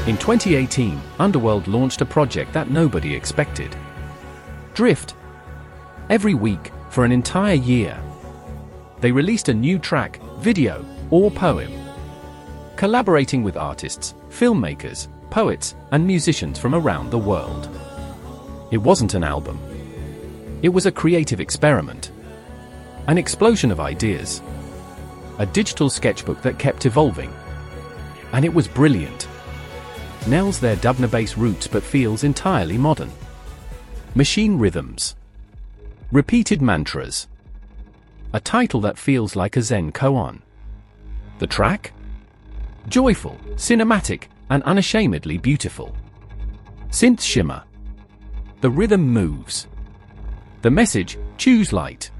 In 2018, Underworld launched a project that nobody expected. Drift. Every week, for an entire year, they released a new track, video, or poem, collaborating with artists, filmmakers, poets, and musicians from around the world. It wasn't an album. It was a creative experiment. An explosion of ideas. A digital sketchbook that kept evolving. And it was brilliant. Nails their Dubna bass roots but feels entirely modern. Machine rhythms. Repeated mantras. A title that feels like a Zen koan. The track? Joyful, cinematic, and unashamedly beautiful. Synth shimmer. The rhythm moves. The message, choose light.